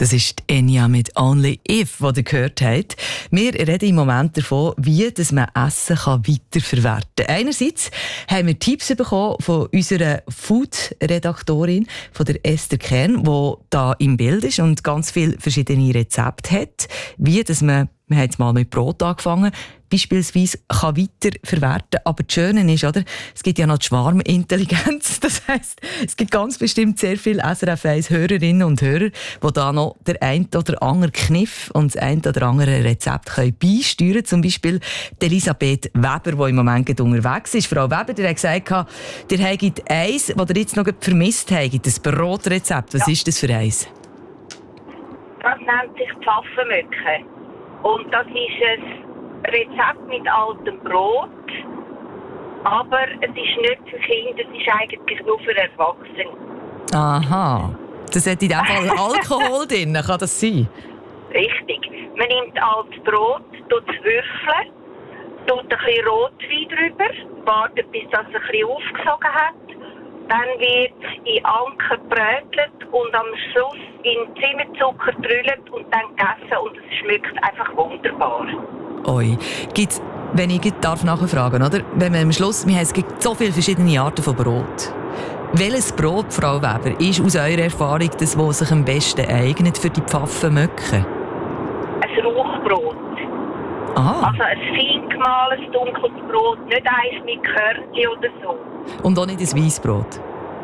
Das ist Enya mit «Only If», die ihr gehört habt. Wir reden im Moment davon, wie man Essen weiterverwerten kann. Einerseits haben wir Tipps bekommen von unserer Food-Redaktorin, von der Esther Kern, die da im Bild ist und ganz viele verschiedene Rezepte hat, wie man haben jetzt mal mit Brot angefangen, beispielsweise kann weiterverwerten. Aber das Schöne ist, oder? Es gibt ja noch die Schwarmintelligenz. Das heisst, es gibt ganz bestimmt sehr viele SRF 1 Hörerinnen und Hörer, die da noch der ein oder andere Kniff und das ein oder andere Rezept beisteuern können. Zum Beispiel Elisabeth Weber, die im Moment unterwegs ist. Frau Weber, ihr habt gesagt, ihr habt eins, das ihr jetzt noch vermisst habt, das Brotrezept. Was ist das für eins? Das nennt sich Pfaffenmöcke. Und das ist ein Rezept mit altem Brot, aber es ist nicht für Kinder, es ist eigentlich nur für Erwachsene. Aha, das hat in diesem Fall Alkohol drin, kann das sein? Richtig. Man nimmt altes Brot, tut es würfeln, tut ein bisschen Rotwein drüber, wartet bis das ein bisschen aufgesogen hat. Dann wird es in Anken gebrötelt und am Schluss in Zimmerzucker gedrüllt und dann gegessen und es schmeckt einfach wunderbar. Oi, gibt's, wenn ich darf nachfragen, oder? Wenn man am Schluss, es gibt so viele verschiedene Arten von Brot. Welches Brot, Frau Weber, ist aus eurer Erfahrung das, was sich am besten eignet für die Pfaffenmöcke? Ein Rauchbrot. Aha. Also ein fein gemahlenes, dunkles Brot, nicht eins mit Körnchen oder so. Und auch nicht ein Weissbrot?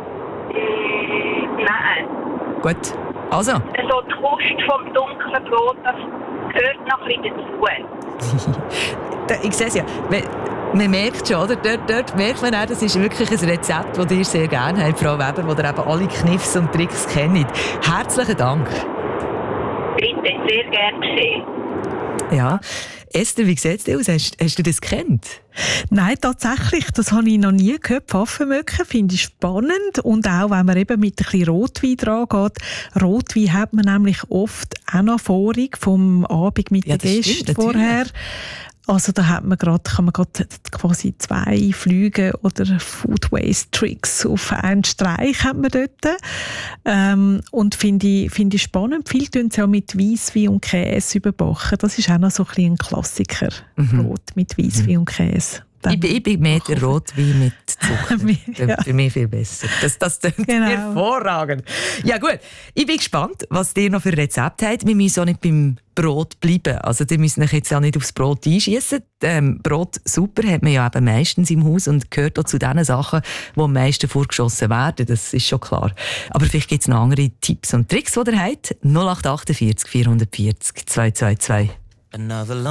Nein. Gut, also. So die Kust vom dunklen Brot, das gehört noch ein bisschen dazu. Ich sehe es ja. Man merkt schon, oder? Dort merkt man auch, das ist wirklich ein Rezept, das ihr sehr gerne habt, Frau Weber, wo ihr eben alle Kniffs und Tricks kennt. Herzlichen Dank. Bitte, sehr gerne geschehen. Ja. Esther, wie sieht es dir aus? Hast du das gekannt? Nein, tatsächlich, das habe ich noch nie gehört. Pfaffenmöcke finde ich spannend und auch, wenn man eben mit ein bisschen Rotwein dran geht. Rotwein hat man nämlich oft auch noch Vorrieg vom Abend mit den Gästen vorher. Also da kann man gerade quasi 2 Flüge oder Food Waste Tricks auf einen Streich hat man dort. Und finde ich spannend. Viele tun es auch mit Weisswein und Käse überbacken. Das ist auch noch so ein bisschen ein Klassiker. Brot mit Weisswein und Käse. Ich bin mehr der Rotwein mit Zucker. Ja. Für mich viel besser. Das klingt hervorragend. Ja gut, ich bin gespannt, was ihr noch für Rezepte habt. Wir müssen auch nicht beim Brot bleiben. Also ihr müsst euch jetzt auch nicht aufs Brot einschiessen. Brot super hat man ja eben meistens im Haus und gehört auch zu den Sachen, die am meisten vorgeschossen werden. Das ist schon klar. Aber vielleicht gibt es noch andere Tipps und Tricks, die ihr habt. 0848 440 222.